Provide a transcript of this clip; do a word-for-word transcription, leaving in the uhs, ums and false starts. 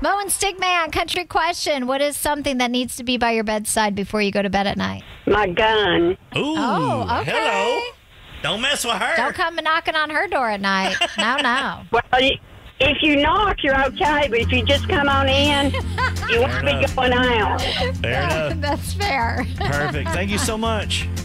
Mo and Stigman, country question. What is something that needs to be by your bedside before you go to bed at night? My gun. Ooh, Oh, okay. hello. Don't mess with her. Don't come knocking on her door at night. No, no. Well, if you knock, you're okay, but if you just come on in, you won't be enough. going out. Fair enough. That's fair. Perfect. Thank you so much.